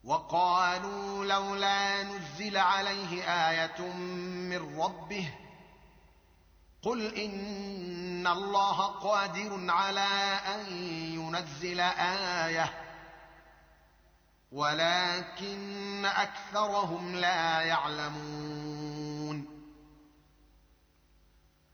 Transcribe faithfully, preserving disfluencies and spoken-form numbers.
وقالوا لولا نزل عليه آية من ربه قل إن الله قادر على أن ينزل آية ولكن أكثرهم لا يعلمون